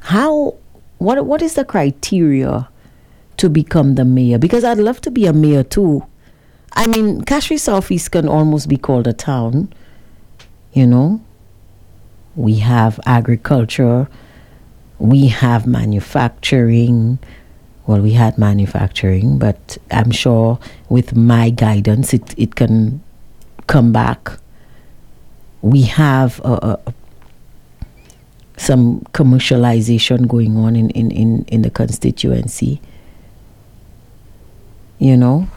How, what is the criteria to become the mayor? Because I'd love to be a mayor too. I mean, Castries Southeast can almost be called a town, you know. We have agriculture, we have manufacturing. Well, we had manufacturing, but I'm sure with my guidance, it can come back. We have some commercialization going on in the constituency, you know.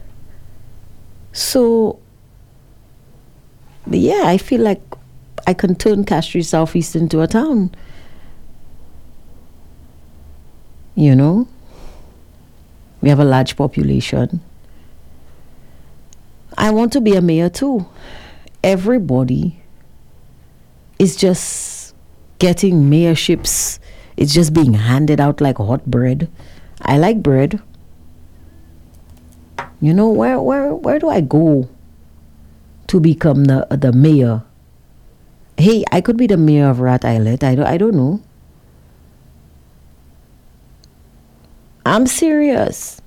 So, yeah, I feel like I can turn Castries Southeast into a town, you know. We have a large population. I want to be a mayor too. Everybody is just getting mayorships. It's just being handed out like hot bread. I like bread. You know, where do I go to become the mayor? Hey, I could be the mayor of Rat Islet. I don't know. I'm serious.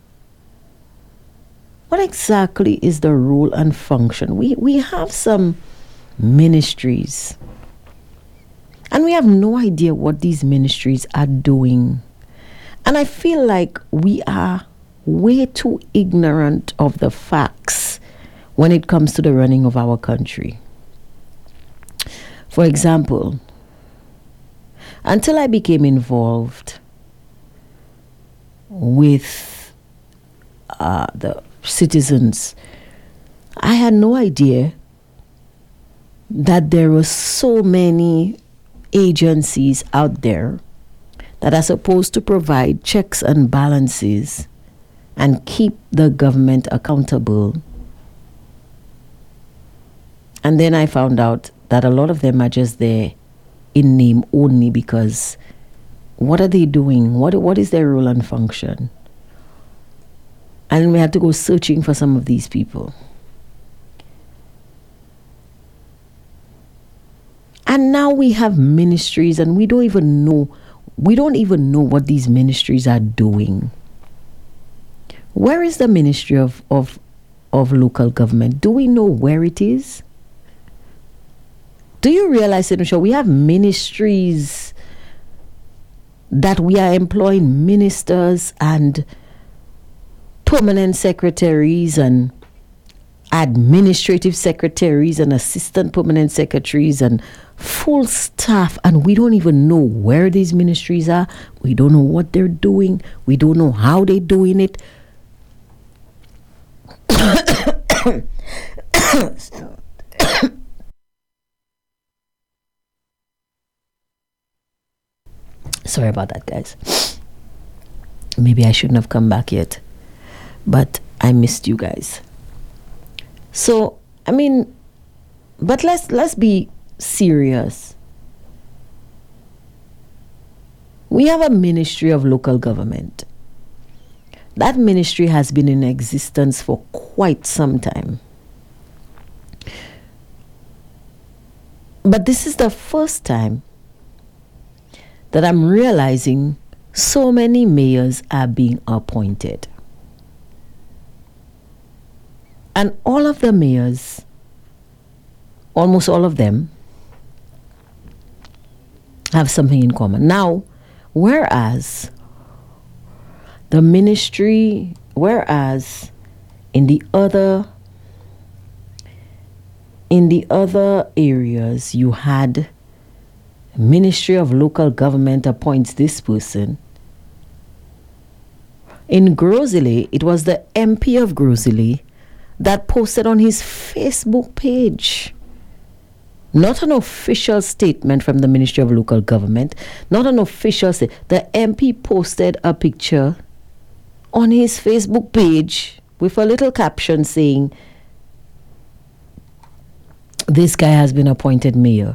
What exactly is the role and function? We have some ministries, and we have no idea what these ministries are doing. And I feel like we are way too ignorant of the facts when it comes to the running of our country. For example, until I became involved with the citizens, I had no idea that there were so many agencies out there that are supposed to provide checks and balances and keep the government accountable. And then I found out that a lot of them are just there in name only, because what are they doing? What is their role and function? And we had to go searching for some of these people. And now we have ministries, and we don't even know what these ministries are doing. Where is the Ministry of Local Government? Do we know where it is? Do you realize, Senator, we have ministries that we are employing ministers and permanent secretaries and administrative secretaries and assistant permanent secretaries and full staff, and we don't even know where these ministries are. We don't know what they're doing. We don't know how they're doing it. Sorry about that, guys. Maybe I shouldn't have come back yet, but I missed you guys. So, I mean, but let's be serious. We have a Ministry of Local Government. That ministry has been in existence for quite some time. But this is the first time that I'm realizing so many mayors are being appointed. And all of the mayors, almost all of them, have something in common. Now, whereas in the other areas you had Ministry of Local Government appoints this person. In Grozile, it was the MP of Grozile that posted on his Facebook page, not an official statement from the Ministry of Local Government, not an official statement. The MP posted a picture on his Facebook page with a little caption saying, "This guy has been appointed mayor."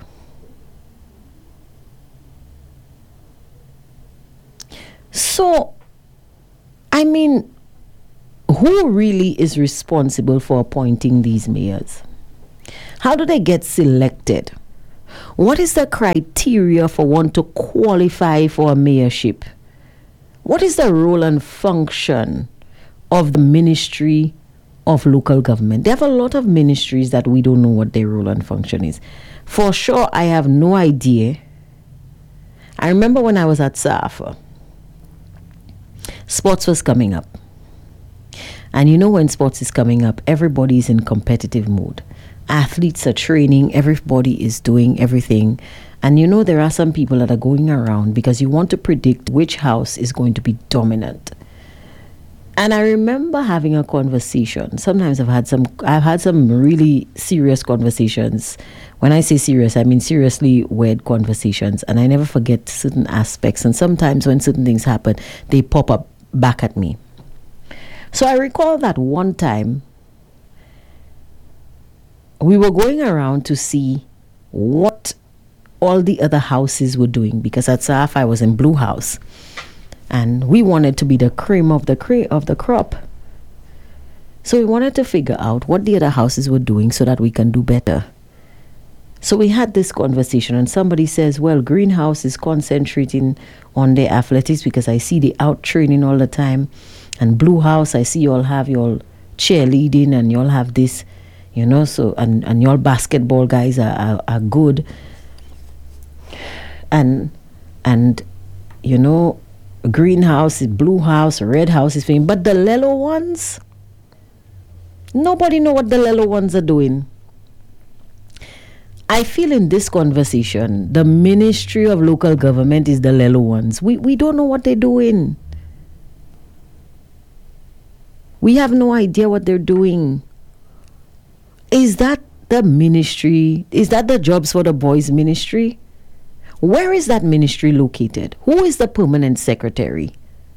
So, I mean, who really is responsible for appointing these mayors? How do they get selected? What is the criteria for one to qualify for a mayorship? What is the role and function of the Ministry of Local Government? They have a lot of ministries that we don't know what their role and function is. For sure, I have no idea. I remember when I was at SAFA, sports was coming up. And you know, when sports is coming up, everybody's in competitive mode. Athletes are training, everybody is doing everything. And you know, there are some people that are going around because you want to predict which house is going to be dominant. And I remember having a conversation. Sometimes I've had some really serious conversations. When I say serious, I mean seriously weird conversations. And I never forget certain aspects. And sometimes when certain things happen, they pop up back at me. So I recall that one time we were going around to see what all the other houses were doing, because at SAF I was in Blue House. And we wanted to be the cream of the crop. So we wanted to figure out what the other houses were doing so that we can do better. So we had this conversation, and somebody says, well, Greenhouse is concentrating on their athletics because I see they out training all the time. And Blue House, I see you all have your cheerleading and you all have this, you know, so and your basketball guys are good. And you know, Greenhouse, Blue House, Red House is fine. But the Lelo ones, nobody know what the Lelo ones are doing. I feel in this conversation, the Ministry of Local Government is the Lelo ones. We don't know what they're doing. We have no idea what they're doing. Is that the ministry? Is that the Jobs for the Boys ministry? Where is that ministry located? Who is the permanent secretary?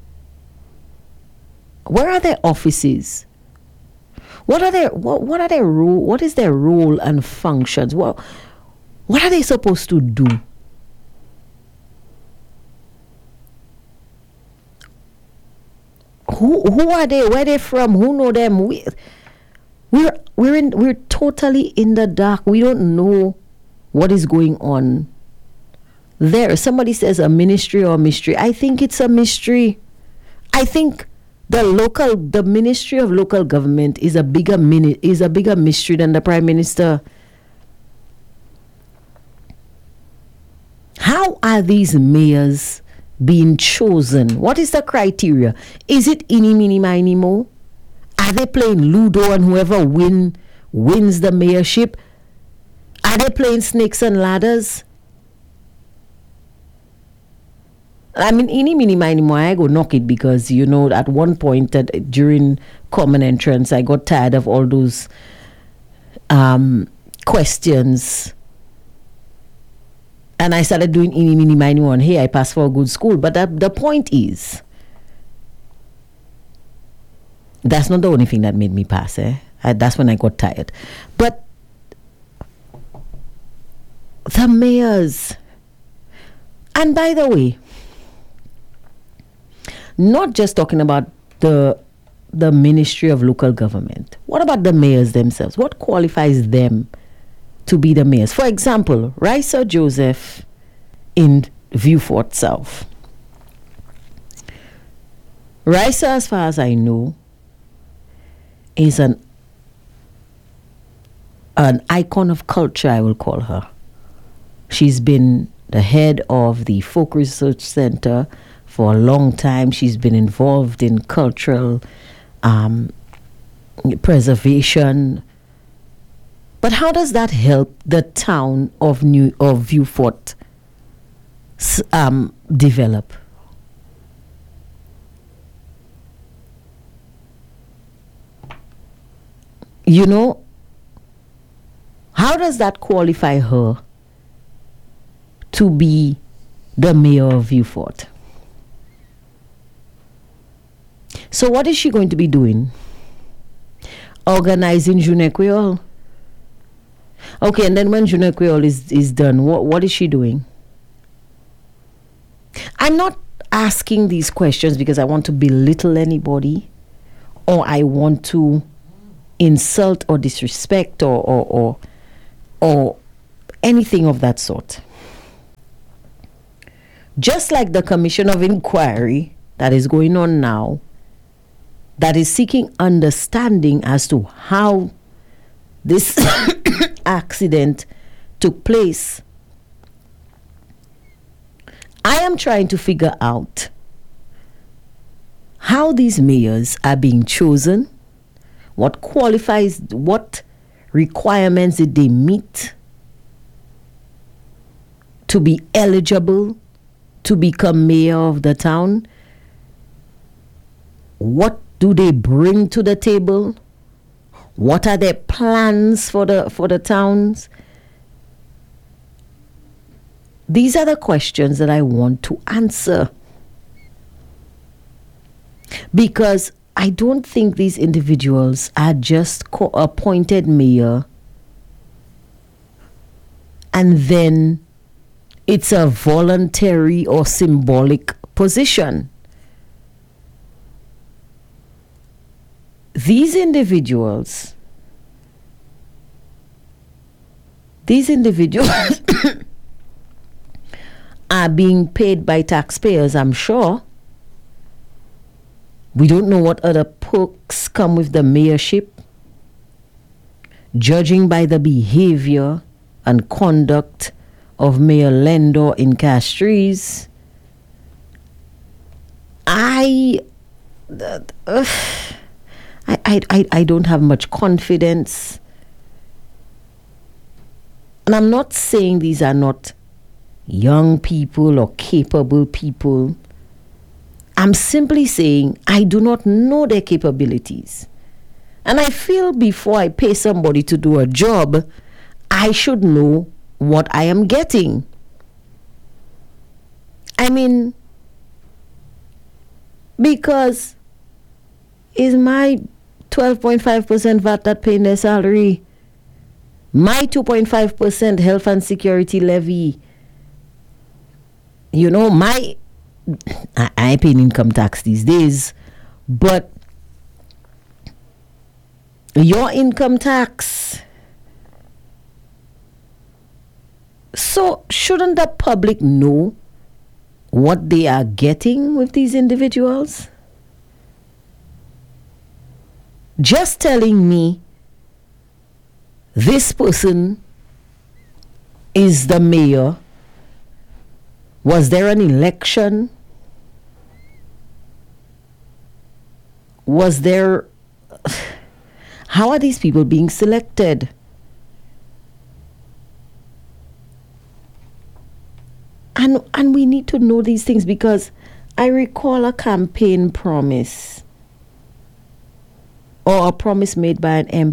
Where are their offices? What are their role? What is their role and functions? What are they supposed to do? Who are they? Where are they from? Who know them? We're totally in the dark. We don't know what is going on. There, somebody says a ministry or a mystery. I think it's a mystery. I think the Ministry of Local Government is a bigger mystery than the Prime Minister. How are these mayors being chosen? What is the criteria? Is it any, mini, miny, mo? Are they playing Ludo and whoever wins the mayorship? Are they playing snakes and ladders? I mean, any, mini, miny, mo, I go knock it because, you know, at one point during common entrance, I got tired of all those questions. And I started doing any, mini, miny, mo, and hey, I passed for a good school. But the point is, that's not the only thing that made me pass. That's when I got tired. But the mayors, and by the way, not just talking about the Ministry of Local Government. What about the mayors themselves? What qualifies them to be the mayors? For example, Raisa Joseph in Vieux Fort South. Raisa, as far as I know, is an icon of culture, I will call her. She's been the head of the Folk Research Center for a long time. She's been involved in cultural preservation. But how does that help the town of Vieux Fort develop? You know, how does that qualify her to be the mayor of Vieux Fort? So what is she going to be doing? Organizing Journée Creole? Okay, and then when Journée Creole is done, what is she doing? I'm not asking these questions because I want to belittle anybody, or I want to insult or disrespect or anything of that sort. Just like the commission of inquiry that is going on now, that is seeking understanding as to how this accident took place. I am trying to figure out how these mayors are being chosen, what qualifies, what requirements did they meet to be eligible to become mayor of the town. What do they bring to the table? What are their plans for the towns? These are the questions that I want to answer. Because I don't think these individuals are just appointed mayor and then it's a voluntary or symbolic position. These individuals are being paid by taxpayers, I'm sure. We don't know what other perks come with the mayorship. Judging by the behavior and conduct of Mayor Lendor in Castries, I don't have much confidence. And I'm not saying these are not young people or capable people. I'm simply saying I do not know their capabilities. And I feel before I pay somebody to do a job, I should know what I am getting. I mean, because is my 12.5% VAT that paying their salary, my 2.5% health and security levy, you know, I pay income tax these days, but your income tax. So shouldn't the public know what they are getting with these individuals? Just telling me this person is the mayor. Was there an election? Was there... How are these people being selected? And we need to know these things, because I recall a campaign promise or a promise made by an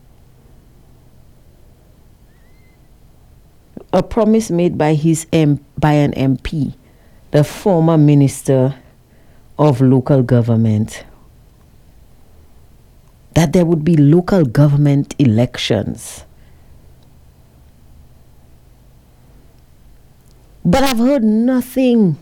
MP, the former Minister of Local Government, that there would be local government elections. But I've heard nothing.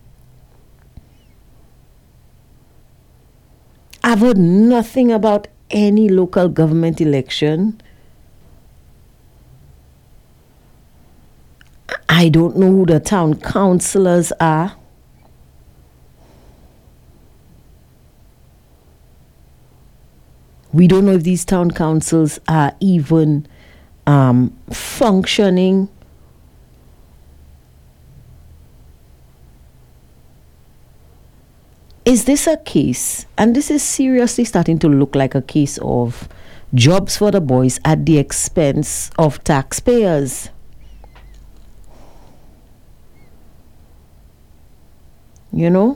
I've heard nothing about any local government election. I don't know who the town councillors are. We don't know if these town councils are even functioning. Is this a case, and this is seriously starting to look like a case of jobs for the boys at the expense of taxpayers? You know?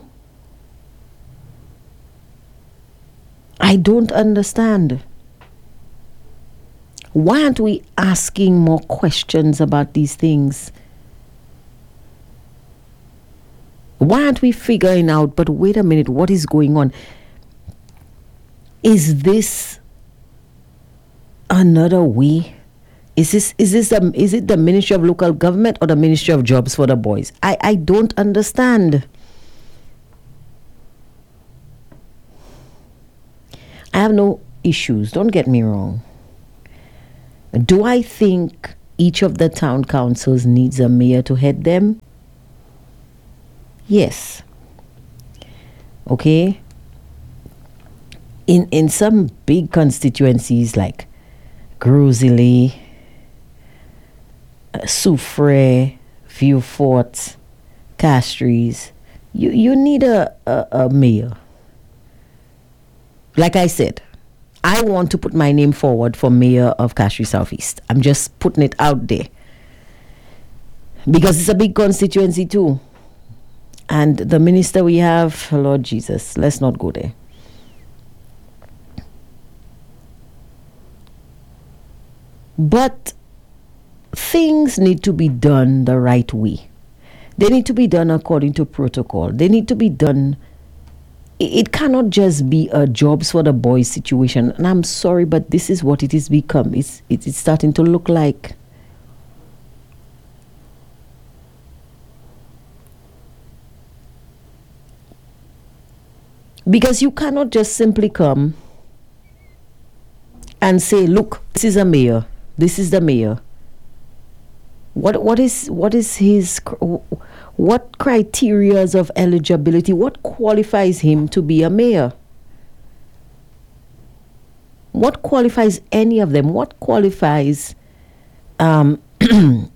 I don't understand. Why aren't we asking more questions about these things? Why aren't we figuring out, but wait a minute, what is going on? Is this another way? Is it the Ministry of Local Government or the Ministry of Jobs for the Boys? I don't understand. I have no issues, don't get me wrong. Do I think each of the town councils needs a mayor to head them? Yes. Okay. In some big constituencies like Grosile, Soufrière, Vieux Fort, Castries, you need a mayor. Like I said, I want to put my name forward for mayor of Castries Southeast. I'm just putting it out there. Because it's a big constituency too. And the minister we have, Lord Jesus, let's not go there. But things need to be done the right way. They need to be done according to protocol. They need to be done. It cannot just be a jobs for the boys situation. And I'm sorry, but this is what it has become. It's starting to look like. Because you cannot just simply come and say, look, this is a mayor. This is the mayor. What is his, what criterias of eligibility, what qualifies him to be a mayor? What qualifies any of them? What qualifies Mrs.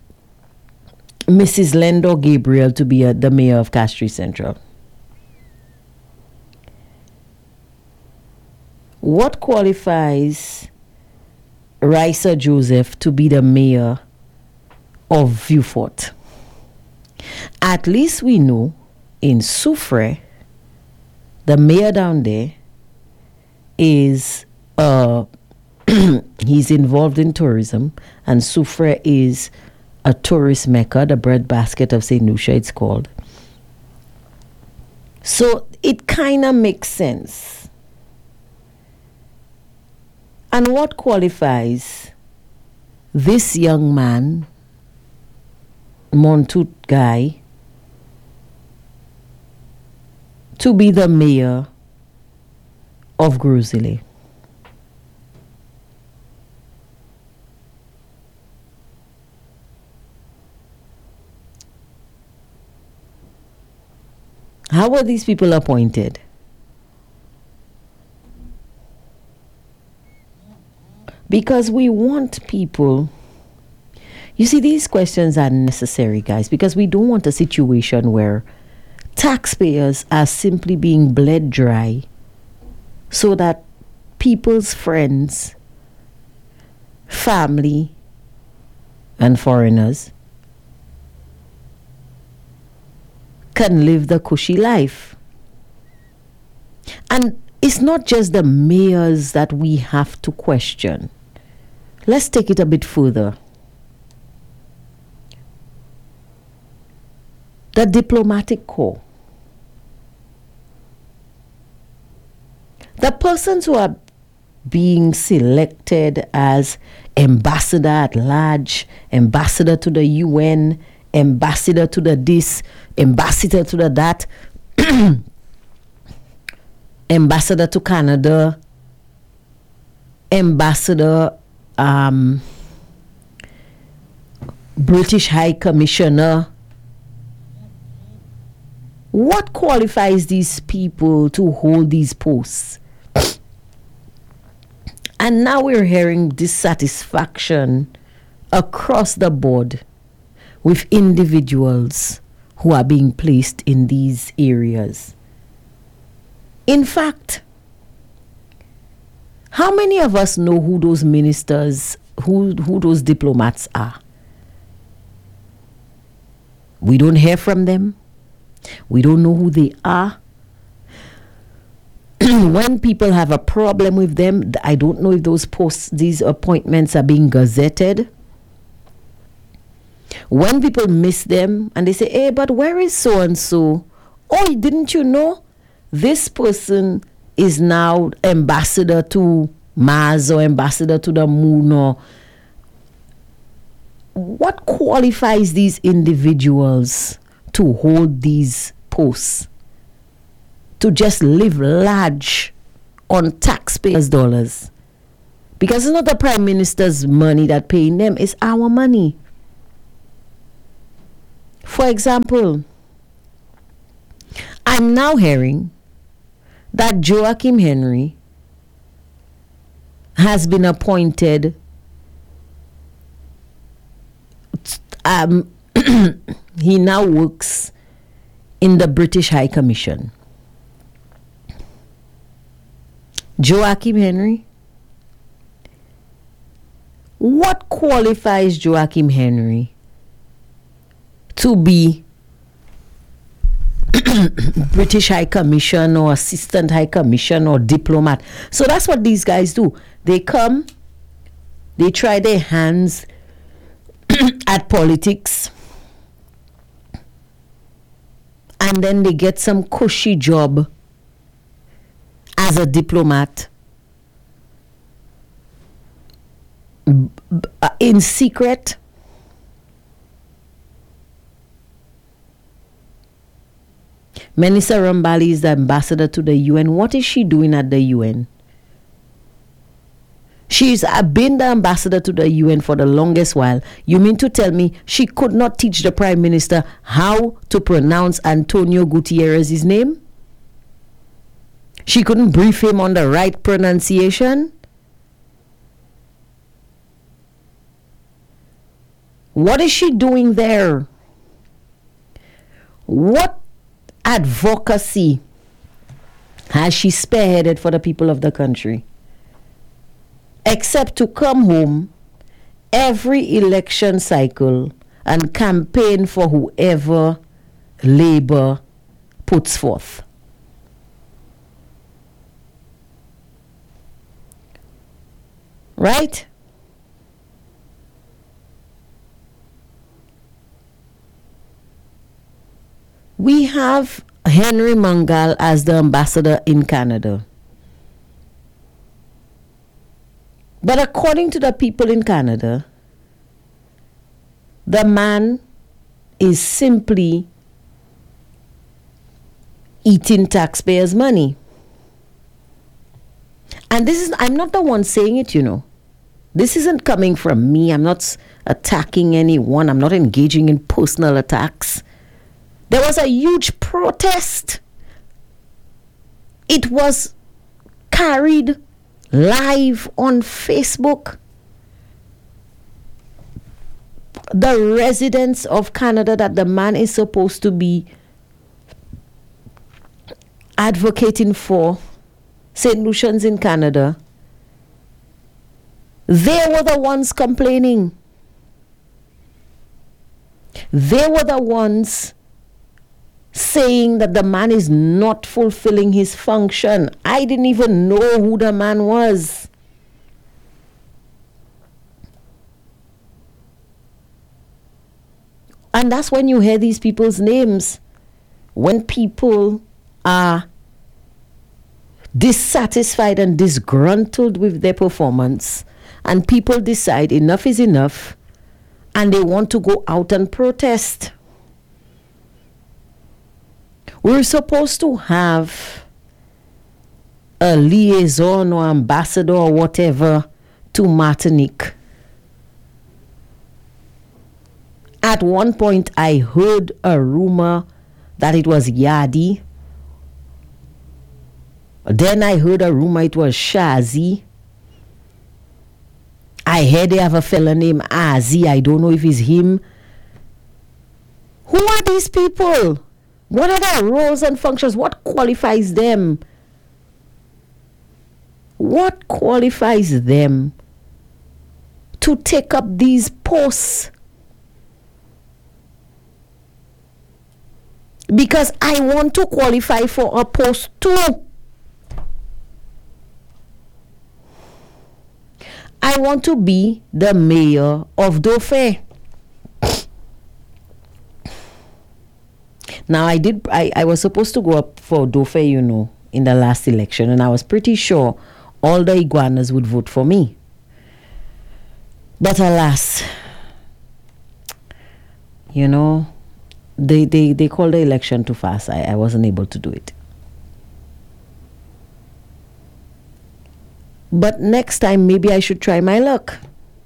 Lendo Gabriel to be the mayor of Castries Central? What qualifies Raisa Joseph to be the mayor of Vieux Fort? At least we know in Soufrière, the mayor down there is he's involved in tourism, and Soufrière is a tourist mecca, the breadbasket of St. Lucia it's called. So it kind of makes sense. And what qualifies this young man, Montoute guy, to be the mayor of Grosile? How were these people appointed? Because we want people. You see, these questions are necessary, guys, because we don't want a situation where taxpayers are simply being bled dry so that people's friends, family, and foreigners can live the cushy life. And it's not just the mayors that we have to question. Let's take it a bit further. The diplomatic corps. The persons who are being selected as ambassador at large, ambassador to the UN, ambassador to the this, ambassador to the that, ambassador to Canada, ambassador, British High Commissioner. What qualifies these people to hold these posts? And now we're hearing dissatisfaction across the board with individuals who are being placed in these areas. In fact, how many of us know who those ministers, who those diplomats are? We don't hear from them. We don't know who they are. When people have a problem with them, I don't know if those posts, these appointments are being gazetted. When people miss them and they say, hey, but where is so-and-so? Oh, didn't you know? This person is now ambassador to Mars or ambassador to the moon. Or what qualifies these individuals to hold these posts? To just live large on taxpayers' dollars. Because it's not the prime minister's money that paying them, it's our money. For example, I'm now hearing that Joachim Henry has been appointed he now works in the British High Commission. Joachim Henry? What qualifies Joachim Henry to be British High Commission or Assistant High Commission or diplomat? So that's what these guys do. They come, they try their hands at politics, and then they get some cushy job as a diplomat in secret. Melissa Rambali is the ambassador to the UN. What is she doing at the UN? She's been the ambassador to the UN for the longest while. You mean to tell me she could not teach the Prime Minister how to pronounce Antonio Gutierrez's name? She couldn't brief him on the right pronunciation? What is she doing there? What advocacy has she spearheaded for the people of the country? Except to come home every election cycle and campaign for whoever Labour puts forth. Right? We have Henry Mangal as the ambassador in Canada. But according to the people in Canada, the man is simply eating taxpayers' money. And this is, I'm not the one saying it, you know. This isn't coming from me. I'm not attacking anyone. I'm not engaging in personal attacks. There was a huge protest. It was carried live on Facebook. The residents of Canada that the man is supposed to be advocating for, St. Lucians in Canada, they were the ones complaining. They were the ones saying that the man is not fulfilling his function. I didn't even know who the man was. And that's when you hear these people's names. When people are dissatisfied and disgruntled with their performance, and people decide enough is enough, and they want to go out and protest. We're supposed to have a liaison or ambassador or whatever to Martinique. At one point, I heard a rumor that it was Yadi. Then I heard a rumor it was Shazi. I heard they have a fella named Azi. I don't know if it's him. Who are these people? What are their roles and functions? What qualifies them? What qualifies them to take up these posts? Because I want to qualify for a post too. I want to be the mayor of Dauphin. Now, I was supposed to go up for Dauphin, you know, in the last election, and I was pretty sure all the iguanas would vote for me. But alas, you know, they called the election too fast. I wasn't able to do it. But next time, maybe I should try my luck.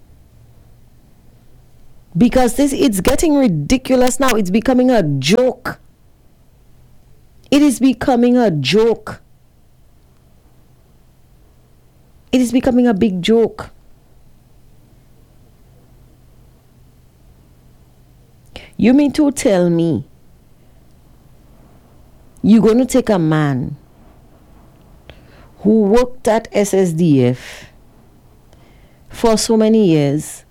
Because it's getting ridiculous now. It's becoming a joke. It is becoming a joke. It is becoming a big joke. You mean to tell me you're going to take a man who worked at SSDF for so many years,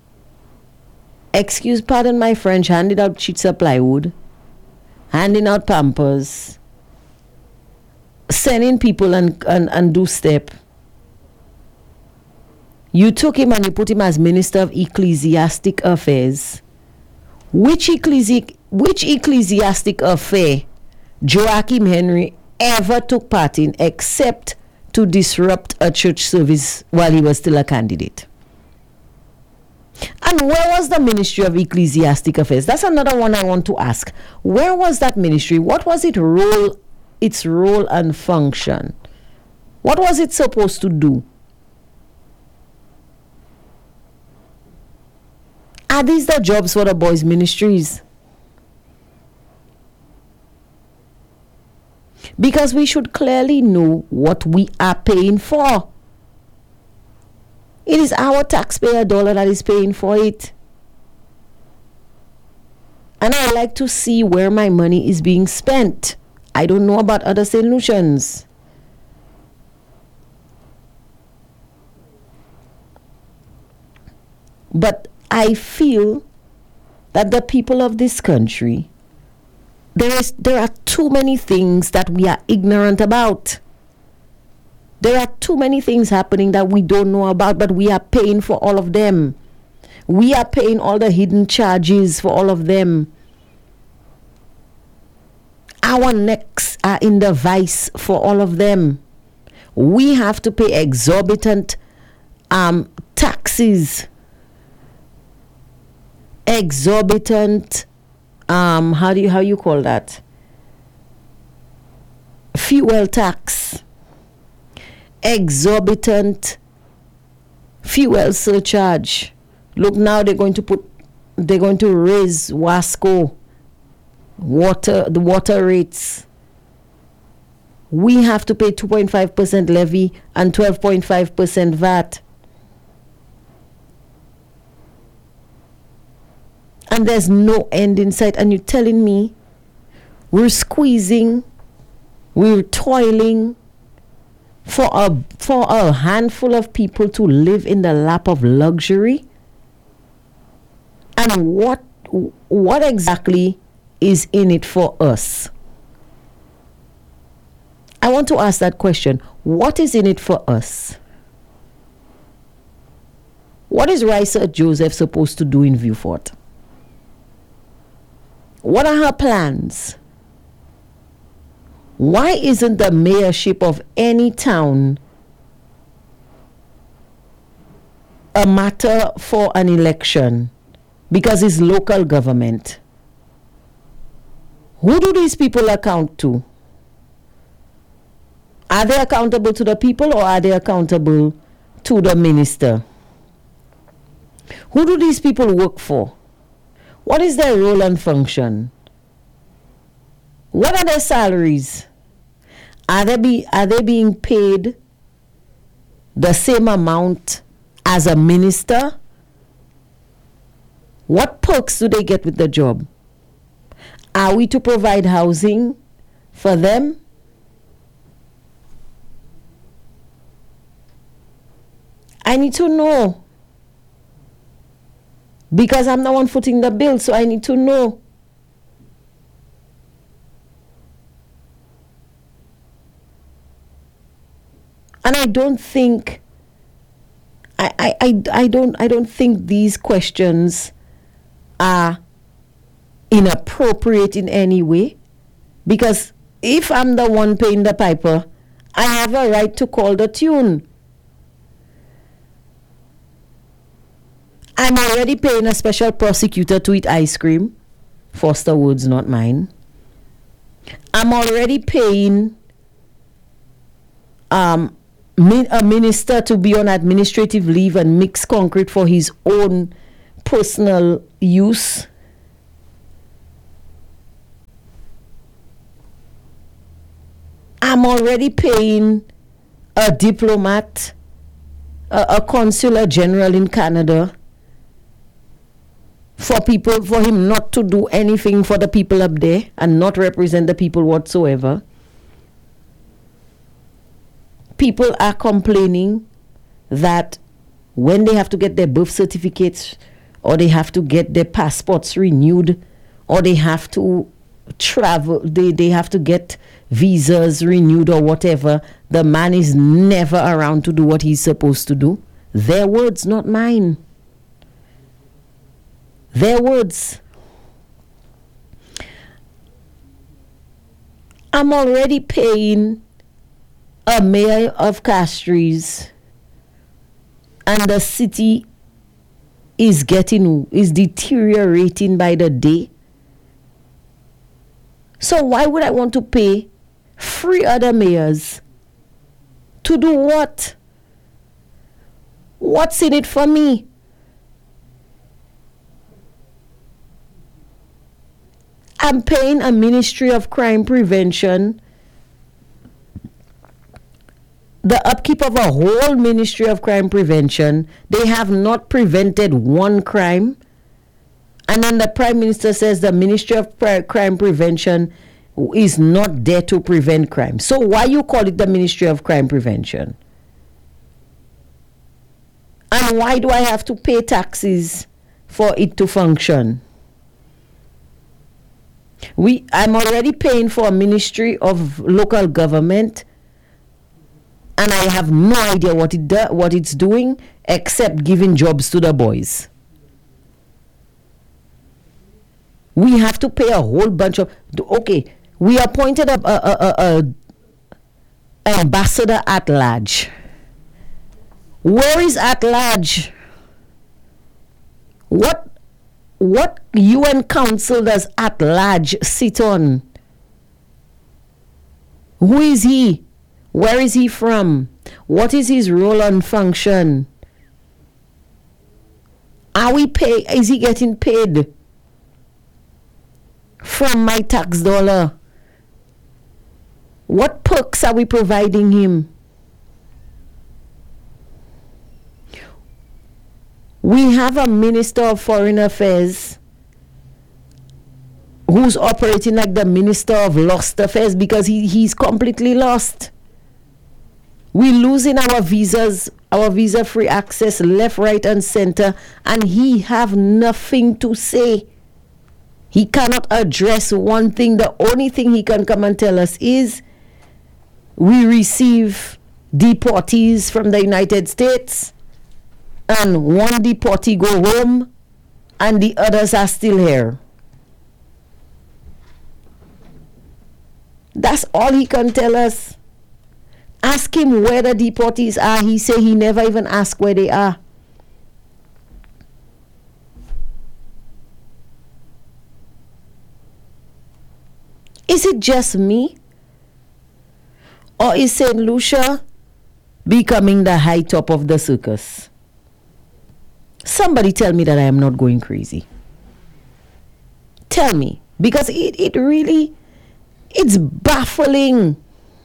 pardon my French, handed out sheets of plywood, handing out Pampers, sending people and do step. You took him and you put him as Minister of Ecclesiastic Affairs. Which ecclesiastic affair Joachim Henry ever took part in except to disrupt a church service while he was still a candidate? And where was the Ministry of Ecclesiastic Affairs? That's another one I want to ask. Where was that ministry? What was its role and function? What was it supposed to do? Are these the jobs for the boys' ministries? Because we should clearly know what we are paying for. It is our taxpayer dollar that is paying for it. And I like to see where my money is being spent. I don't know about other St. Lucians. But I feel that the people of this country, there are too many things that we are ignorant about. There are too many things happening that we don't know about, but we are paying for all of them. We are paying all the hidden charges for all of them. Our necks are in the vice for all of them. We have to pay exorbitant taxes. Exorbitant, how you call that? Fuel tax. Exorbitant fuel surcharge. Look, now they're going to raise Wasco the water rates. We have to pay 2.5% levy and 12.5% VAT. And there's no end in sight. And you're telling me we're squeezing, we're toiling for a handful of people to live in the lap of luxury? And what exactly is in it for us? I want to ask that question. What is in it for us? What is Raisa Joseph supposed to do in Vieux Fort? What are her plans? Why isn't the mayorship of any town a matter for an election? Because it's local government. Who do these people account to? Are they accountable to the people, or are they accountable to the minister? Who do these people work for? What is their role and function? What are their salaries? Are they being paid the same amount as a minister? What perks do they get with the job? Are we to provide housing for them? I need to know. Because I'm the one footing the bill, so I need to know. And I don't think I don't think these questions are inappropriate in any way. Because if I'm the one paying the piper, I have a right to call the tune. I'm already paying a special prosecutor to eat ice cream. Foster words, not mine. I'm already paying a minister to be on administrative leave and mix concrete for his own personal use. I'm already paying a diplomat, a consular general in Canada, for him not to do anything for the people up there and not represent the people whatsoever. People are complaining that when they have to get their birth certificates, or they have to get their passports renewed, or they have to travel, they have to get visas renewed or whatever, the man is never around to do what he's supposed to do. Their words, not mine. Their words. I'm already paying a mayor of Castries, and the city is deteriorating by the day. So why would I want to pay 3 other mayors to do what? What's in it for me? I'm paying a Ministry of Crime Prevention, the upkeep of a whole Ministry of Crime Prevention. They have not prevented one crime. And then the Prime Minister says the Ministry of Crime Prevention is not there to prevent crime. So why you call it the Ministry of Crime Prevention? And why do I have to pay taxes for it to function? I'm already paying for a Ministry of Local Government, and I have no idea what it's doing except giving jobs to the boys. We have to pay a whole bunch of... Okay, we appointed a ambassador at large. Where is at large? What UN council does at large sit on? Who is he? Where is he from? What is his role and function? Is he getting paid from my tax dollar? What perks are we providing him? We have a Minister of Foreign Affairs who's operating like the Minister of Lost Affairs because he's completely lost. We're losing our visas, our visa-free access left, right, and center, and he have nothing to say. He cannot address one thing. The only thing he can come and tell us is we receive deportees from the United States, and one deportee go home and the others are still here. That's all he can tell us. Ask him where the deportees are. He say he never even asked where they are. Is it just me? Or is St. Lucia becoming the high top of the circus? Somebody tell me that I am not going crazy. Tell me. Because it really, it's baffling.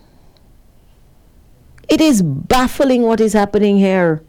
It is baffling what is happening here.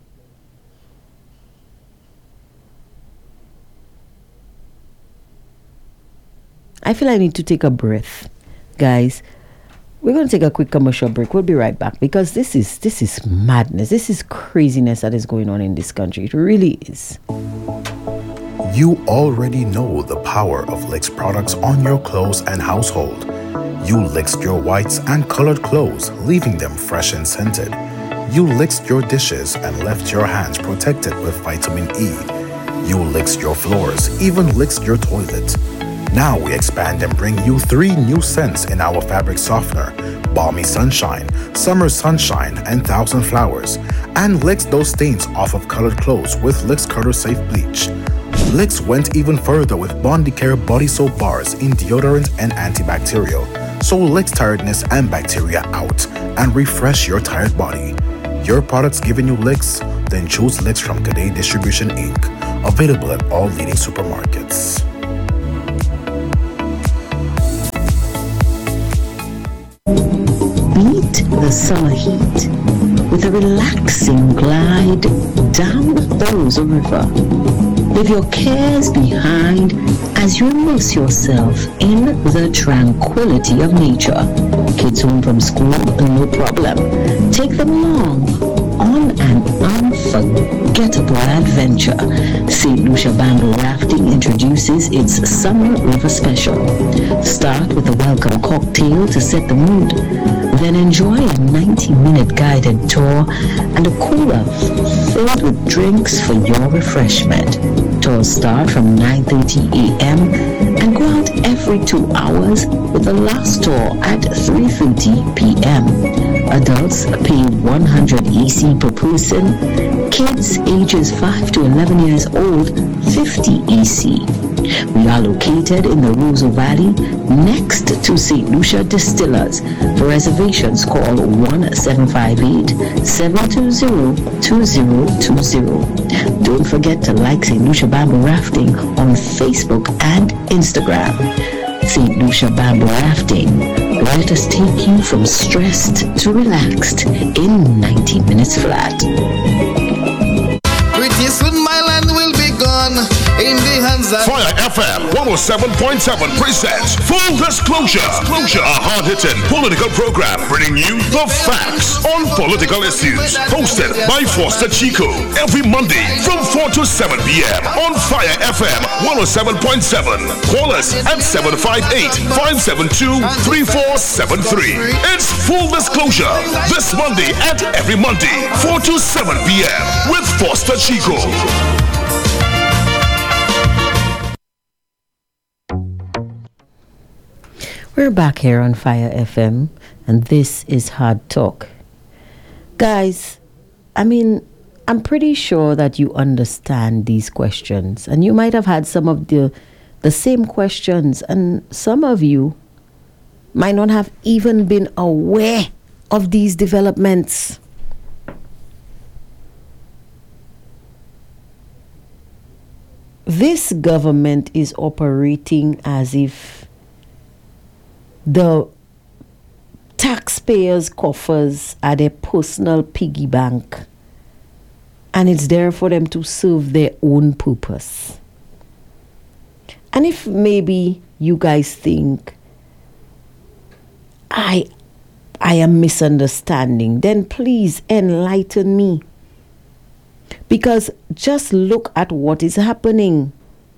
I feel I need to take a breath. Guys, we're going to take a quick commercial break. We'll be right back because this is madness. This is craziness that is going on in this country. It really is. You already know the power of Lix products on your clothes and household. You lixed your whites and colored clothes, leaving them fresh and scented. You lixed your dishes and left your hands protected with vitamin E. You lixed your floors, even lixed your toilet. Now we expand and bring you 3 new scents in our fabric softener: Balmy Sunshine, Summer Sunshine, and Thousand Flowers. And Lix those stains off of colored clothes with Lix Color Safe Bleach. Lix went even further with Bondicare body soap bars in deodorant and antibacterial. So Lix tiredness and bacteria out and refresh your tired body. your product's giving you licks? Then choose Licks from Cadet Distribution Inc., available at all leading supermarkets. Beat the summer heat with a relaxing glide down the Rosa River. Leave your cares behind as you immerse yourself in the tranquility of nature. Kids home from school, no problem. Take them along on an unforgettable adventure. St. Lucia Bamboo Rafting introduces its Summer River Special. Start with a welcome cocktail to set the mood. Then enjoy a 90-minute guided tour and a cooler filled with drinks for your refreshment. Tours start from 9:30 a.m. and go out every 2 hours, with the last tour at 3:30 p.m. Adults pay 100 EC per person. Kids ages 5 to 11 years old, 50 EC. We are located in the Roseau Valley, next to St. Lucia Distillers. For reservations, call 1-758-720-2020. Don't forget to like St. Lucia Bamboo Rafting on Facebook and Instagram. St. Lucia Bamboo Rafting. Let us take you from stressed to relaxed in 90 minutes flat. Pretty soon my land will be gone in the hands of Fire FM 107.7 presents Full Disclosure, a hard-hitting political program bringing you the facts on political issues. Hosted by Foster Chico every Monday from 4 to 7 p.m. on Fire FM 107.7. Call us at 758-572-3473. It's Full Disclosure this Monday at every Monday 4 to 7 p.m. with Foster Chico. We're back here on Fire FM, and this is Hard Talk. Guys, I'm pretty sure that you understand these questions, and you might have had some of the same questions, and some of you might not have even been aware of these developments. This government is operating as if the taxpayers' coffers are their personal piggy bank, and it's there for them to serve their own purpose. And if maybe you guys think I am misunderstanding, then please enlighten me. Because just look at what is happening.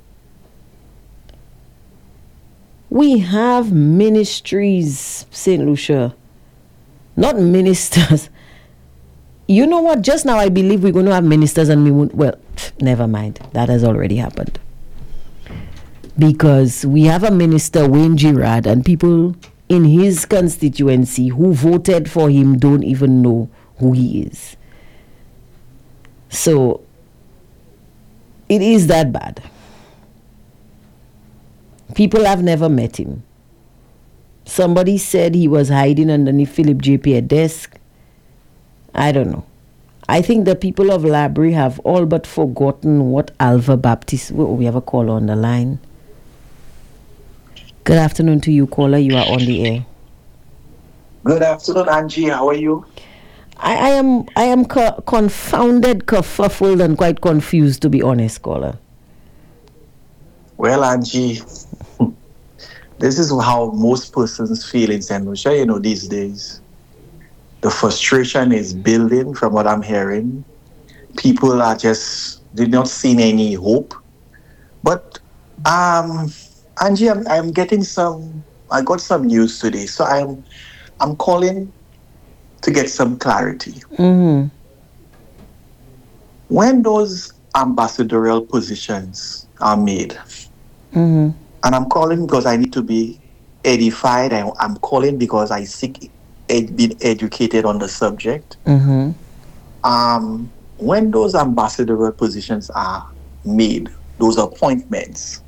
We have ministries, St. Lucia. Not ministers. You know what? Just now I believe we're going to have ministers and we won't. Well, never mind. That has already happened. Because we have a minister, Wayne Girard, and people in his constituency who voted for him don't even know who he is. So, it is that bad. People have never met him. Somebody said he was hiding underneath Philip JP desk. I don't know. I think the people of Labrie have all but forgotten what Alva Baptist... We have a caller on the line. Good afternoon to you, caller. You are on the air. Good afternoon, Angie. How are you? I am confounded, kerfuffled, and quite confused, to be honest, caller. Well, Angie, this is how most persons feel in St. Lucia, these days. The frustration is building from what I'm hearing. People are they're not seeing any hope. But, Angie, I'm getting I got some news today. So I'm calling to get some clarity. Mm-hmm. When those ambassadorial positions are made, mm-hmm. and I'm calling because I need to be edified, I'm calling because I seek being educated on the subject. Mm-hmm. When those ambassadorial positions are made, those appointments,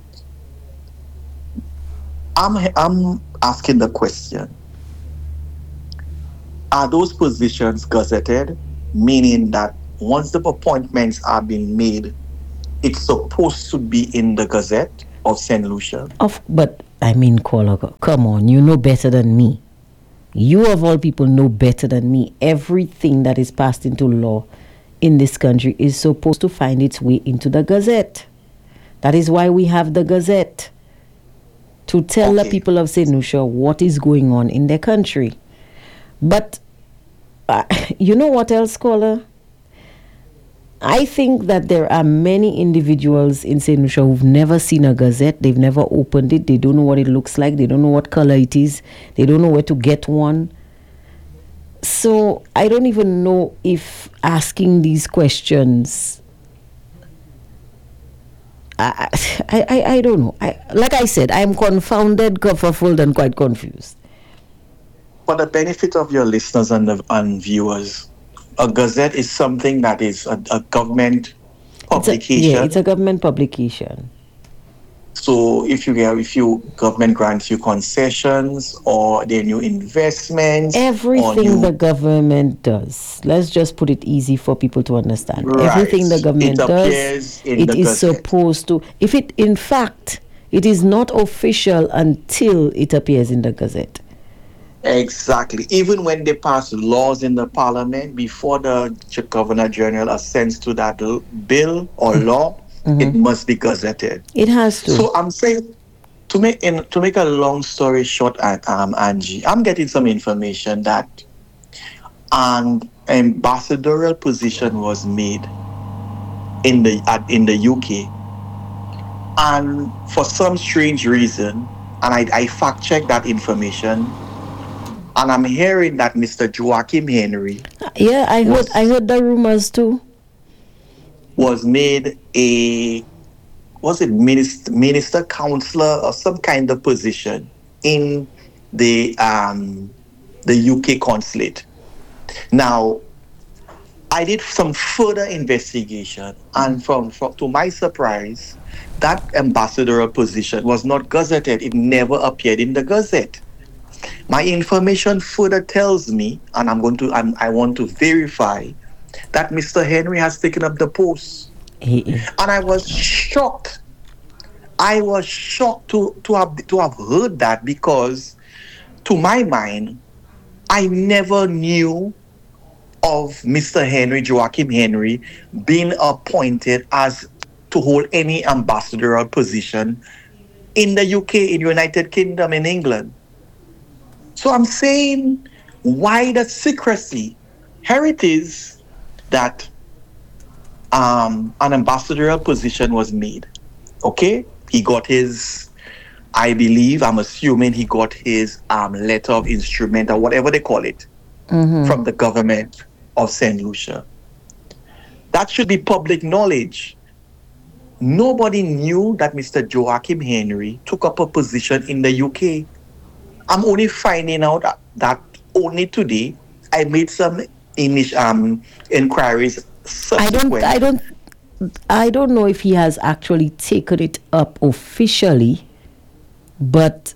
I'm asking the question, are those positions gazetted? meaning that once the appointments are being made, it's supposed to be in the Gazette of St. Lucia. But I mean, caller, come on, you know better than me. You of all people know better than me. Everything that is passed into law in this country is supposed to find its way into the Gazette. That is why we have the Gazette, to tell the people of St. Lucia what is going on in their country. But you know what else, caller? I think that there are many individuals in St. Lucia who've never seen a Gazette. They've never opened it. They don't know what it looks like. They don't know what color it is. They don't know where to get one. So I don't even know if asking these questions, I don't know. Like I said, I'm confounded, kerfuffled, and quite confused. For the benefit of your listeners and viewers, a Gazette is something that is a government publication. It's a government publication. So if government grants you concessions or their new investments, everything the government does. Let's just put it easy for people to understand. Right. Everything the government does, it is supposed to. If it, in fact, it is not official until it appears in the Gazette. Exactly. Even when they pass laws in the parliament, before the Governor General assents to that bill or law, it must be gazetted. It has to. So I'm saying, to make a long story short, Angie, I'm getting some information that an ambassadorial position was made in the UK, and for some strange reason, and I fact checked that information. And I'm hearing that Mr. Joachim Henry. Yeah, I heard the rumors too. Was made minister counselor or some kind of position in the UK consulate. Now, I did some further investigation, and to my surprise, that ambassadorial position was not gazetted. It never appeared in the Gazette. My information further tells me, and I want to verify, that Mr. Henry has taken up the post. And I was shocked. I was shocked to have heard that, because to my mind, I never knew of Mr. Henry, Joachim Henry, being appointed as to hold any ambassadorial position in the UK, in United Kingdom, in England. So I'm saying, why the secrecy? Here it is that an ambassadorial position was made. Okay? He got his, I'm assuming he got his letter of instrument or whatever they call it from the government of St. Lucia. That should be public knowledge. Nobody knew that Mr. Joachim Henry took up a position in the UK. I'm only finding out that only today. I made some initial inquiries. I don't know if he has actually taken it up officially, but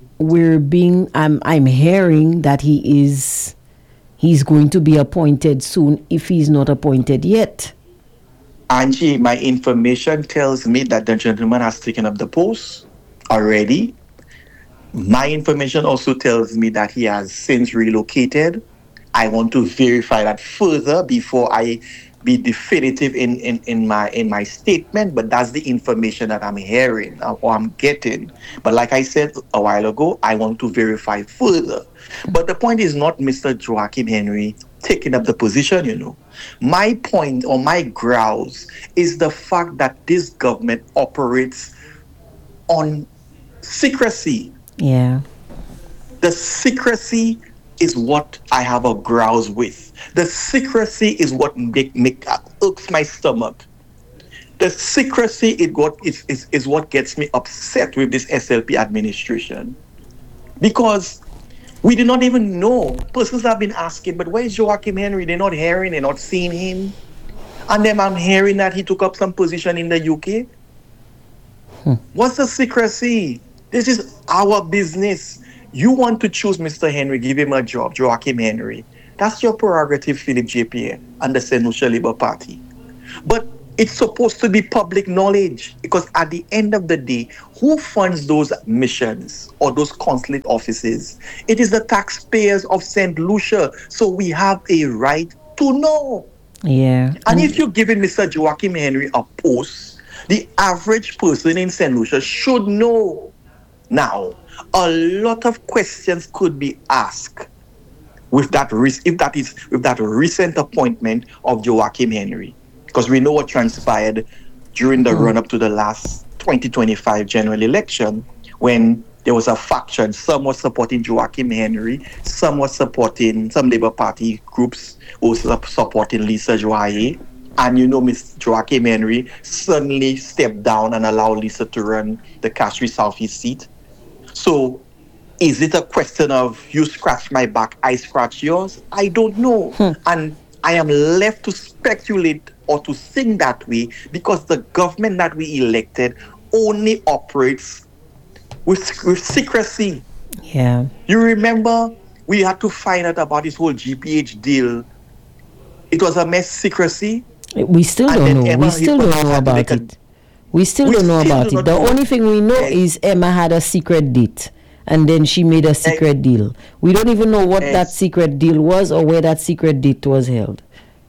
I'm hearing that he's going to be appointed soon if he's not appointed yet. Angie, my information tells me that the gentleman has taken up the post already. My information also tells me that he has since relocated. I want to verify that further before I be definitive in my statement, but that's the information that I'm hearing or I'm getting. But like I said a while ago, I want to verify further. But the point is not Mr. Joachim Henry taking up the position, My point or my grouse is the fact that this government operates on secrecy. Yeah. The secrecy is what I have a grouse with. The secrecy is what irks my stomach. The secrecy is what gets me upset with this SLP administration. Because we do not even know. Persons have been asking, but where is Joachim Henry? They're not hearing, they're not seeing him. And then I'm hearing that he took up some position in the UK. What's the secrecy? This is our business. You want to choose Mr. Henry, give him a job, Joachim Henry. That's your prerogative, Philip J. Pierre, and the St. Lucia Labour Party. But it's supposed to be public knowledge, because at the end of the day, who funds those missions or those consulate offices? It is the taxpayers of St. Lucia. So we have a right to know. Yeah. And if you're giving Mr. Joachim Henry a post, the average person in St. Lucia should know. Now, a lot of questions could be asked with that recent appointment of Joachim Henry, because we know what transpired during the run-up to the last 2025 general election, when there was a faction. Some were supporting Joachim Henry, some Labour Party groups were supporting Lisa Joye. And Ms. Joachim Henry suddenly stepped down and allowed Lisa to run the Castries Southeast seat. So is it a question of you scratch my back, I scratch yours? I don't know. And I am left to speculate or to think that way, because the government that we elected only operates with secrecy. Yeah. You remember we had to find out about this whole GPH deal. It was a mess, secrecy. We still don't know. We still don't know about it. We still don't know about it. The only thing we know is Emma had a secret date, and then she made a secret deal. We don't even know what that secret deal was or where that secret date was held.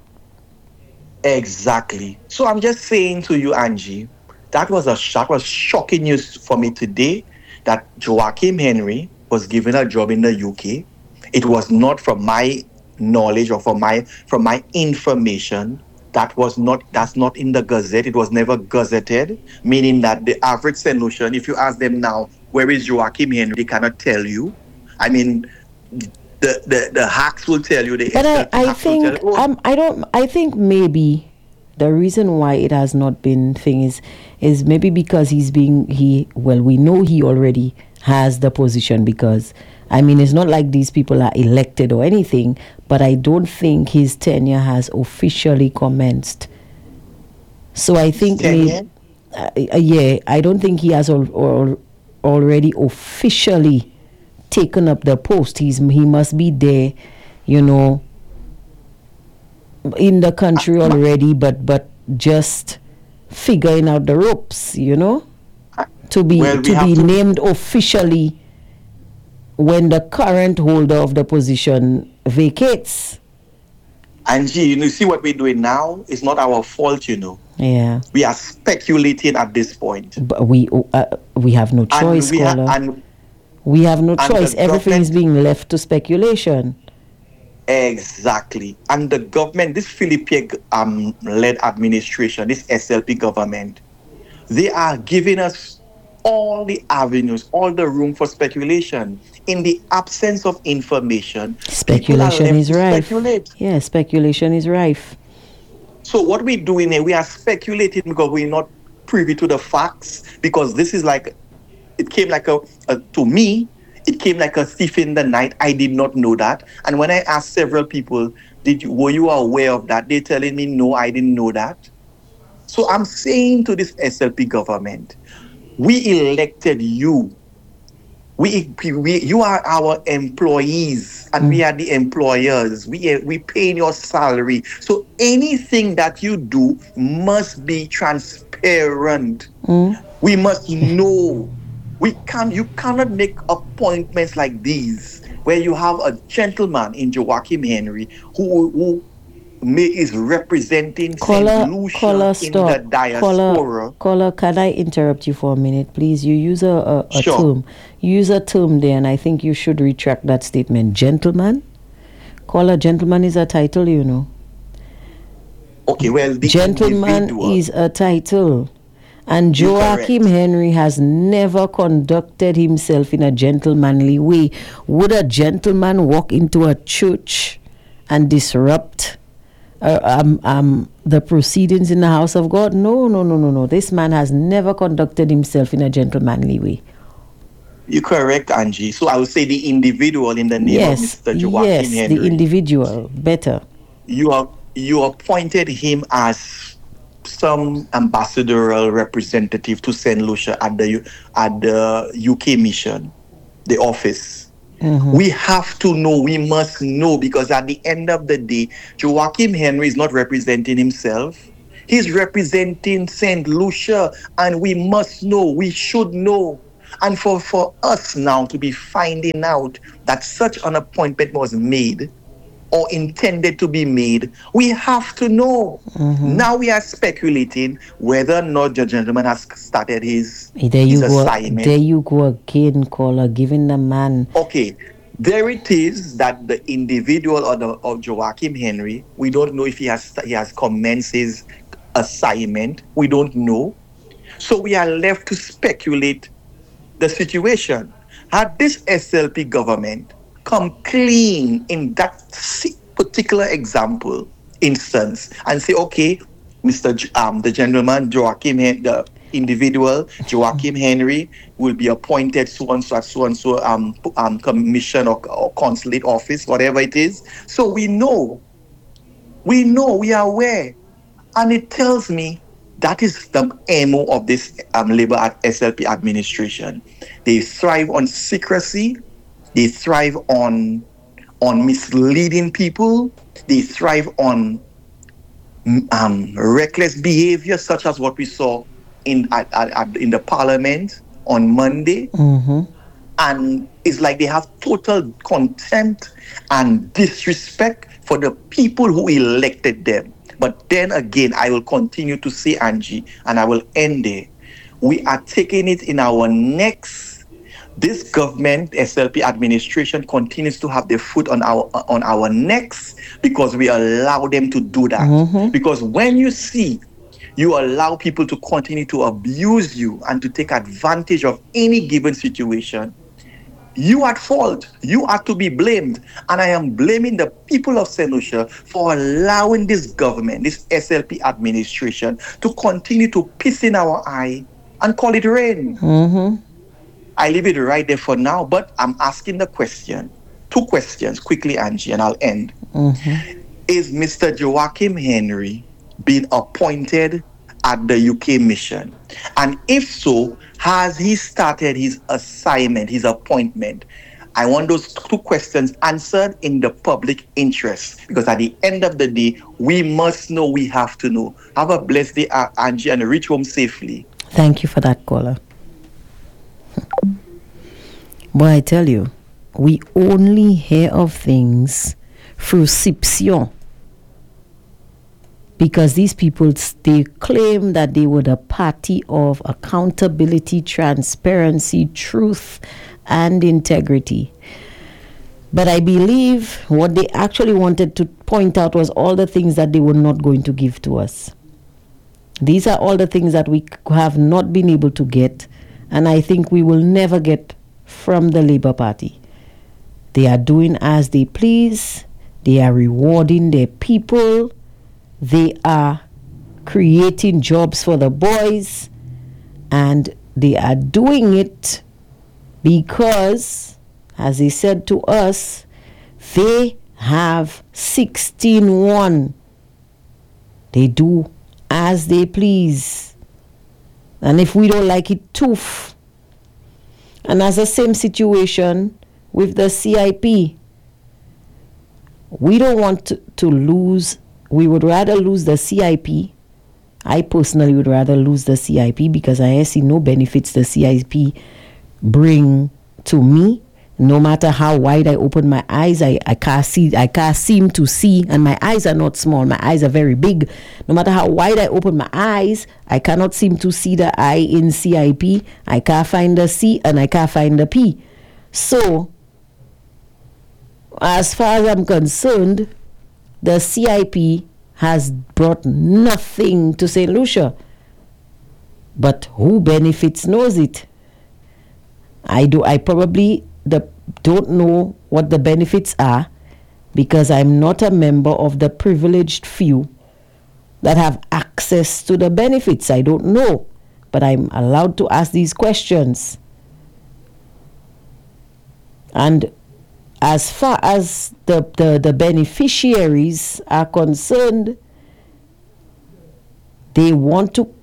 Exactly. So I'm just saying to you, Angie, that was shocking news for me today, that Joachim Henry was given a job in the UK. It was not from my knowledge or from my information. That's not in the Gazette. It was never gazetted, meaning that the average St. Lucian, if you ask them now, where is Joachim Henry, they cannot tell you. I mean, the hacks will tell you. But I think maybe the reason why it has not been is maybe because we know he already has the position, because I mean, it's not like these people are elected or anything, but I don't think his tenure has officially commenced. So I think I don't think he has already officially taken up the post. He must be there, in the country already, but just figuring out the ropes, to be named officially when the current holder of the position vacates. Angie, you see what we're doing now is not our fault, Yeah. We are speculating at this point. But we have no choice, we have no choice. Everything is being left to speculation. Exactly. And the government, this Philippe led administration, this SLP government, they are giving us all the avenues, all the room for speculation. In the absence of information, speculation is rife. Yeah, speculation is rife. So what we're doing here, we are speculating because we're not privy to the facts, because this is it came like to me, it came like a thief in the night. I did not know that. And when I asked several people, were you aware of that? They're telling me, no, I didn't know that. So I'm saying to this SLP government, we elected you. You are our employees, and we are the employers. We pay your salary. So anything that you do must be transparent. We must know. You cannot make appointments like these where you have a gentleman in Joachim Henry who is representing St. Lucia in the diaspora. Caller, can I interrupt you for a minute, please? You use a sure. term. You use a term there, and I think you should retract that statement. Gentleman? Caller, gentleman is a title, Okay, well, the gentleman is a title. And Joachim Henry has never conducted himself in a gentlemanly way. Would a gentleman walk into a church and disrupt the proceedings in the house of God? No. This man has never conducted himself in a gentlemanly way. You're correct, Angie. So I would say the individual in the name of Mr. Joachim Henry. Yes, the individual. Better. You appointed him as some ambassadorial representative to St. Lucia at the UK mission, the office. We have to know, we must know, because at the end of the day, Joachim Henry is not representing himself. He's representing St. Lucia, and we must know, we should know. And for us now to be finding out that such an appointment was made or intended to be made, we have to know. Now we are speculating whether or not the gentleman has started his assignment. There you go again, caller, giving the man. Okay, there it is that the individual of Joachim Henry, we don't know if he has commenced his assignment. We don't know. So we are left to speculate the situation. Had this SLP government come clean in that particular instance, and say, okay, the gentleman Joachim, the individual Joachim Henry will be appointed so and so commission or consulate office, whatever it is. So we know, we are aware, and it tells me that is the MO of this Labour SLP administration. They thrive on secrecy. They thrive on misleading people. They thrive on reckless behavior, such as what we saw in the Parliament on Monday. And it's like they have total contempt and disrespect for the people who elected them. But then again, I will continue to say, Angie, and I will end there. We are taking it in our necks. This government, SLP administration, continues to have their foot on our necks because we allow them to do that. Because when you allow people to continue to abuse you and to take advantage of any given situation, you are at fault. You are to be blamed. And I am blaming the people of St. Lucia for allowing this government, this SLP administration, to continue to piss in our eye and call it rain. I leave it right there for now, but I'm asking the question. 2 questions quickly, Angie, and I'll end. Is Mr. Joachim Henry being appointed at the UK mission? And if so, has he started his assignment, his appointment? I want those 2 questions answered in the public interest, because at the end of the day, we must know, we have to know. Have a blessed day, Angie, and reach home safely. Thank you for that, caller. But I tell you, we only hear of things through soupçon. Because these people, they claim that they were the party of accountability, transparency, truth, and integrity. But I believe what they actually wanted to point out was all the things that they were not going to give to us. These are all the things that we have not been able to get, and I think we will never get from the Labour Party. They are doing as they please. They are rewarding their people. They are creating jobs for the boys, and they are doing it because, as they said to us, they have 16-1. They do as they please. And if we don't like it, toof. And as the same situation with the CIP, we don't want to lose. We would rather lose the CIP. I personally would rather lose the CIP because I see no benefits the CIP bring to me. No matter how wide I open my eyes, I can't seem to see, and my eyes are not small, my eyes are very big. No matter how wide I open my eyes, I cannot seem to see the I in CIP. I can't find the C and I can't find the P. So, as far as I'm concerned, the CIP has brought nothing to St. Lucia. But who benefits knows it. I probably don't know what the benefits are because I'm not a member of the privileged few that have access to the benefits. I don't know, but I'm allowed to ask these questions. And as far as the beneficiaries are concerned, they want to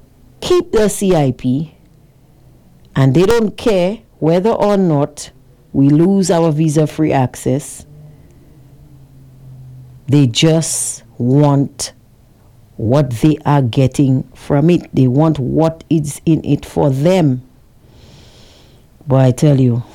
keep the CIP, and they don't care whether or not we lose our visa-free access. They just want what they are getting from it. They want what is in it for them. But I tell you,